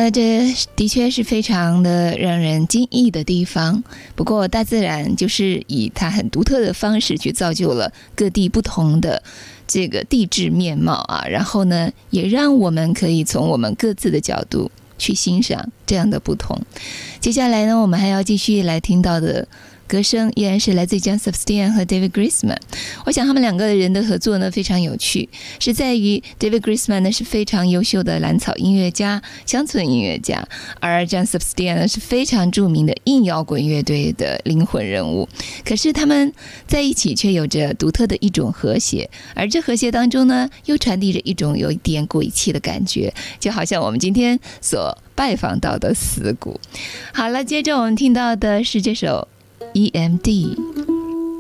这的确是非常的让人惊异的地方。不过大自然就是以它很独特的方式去造就了各地不同的这个地质面貌啊，然后呢，也让我们可以从我们各自的角度去欣赏这样的不同。接下来呢，我们还要继续来听到的歌声依然是来自 John Sebastian 和 David Grisman。 我想他们两个人的合作呢非常有趣，是在于 David Grisman 呢是非常优秀的蓝草音乐家、乡村音乐家，而 John Sebastian 呢是非常著名的硬摇滚乐队的灵魂人物。可是他们在一起却有着独特的一种和谐，而这和谐当中呢又传递着一种有一点鬼气的感觉，就好像我们今天所拜访到的死谷。好了，接着我们听到的是这首EMD。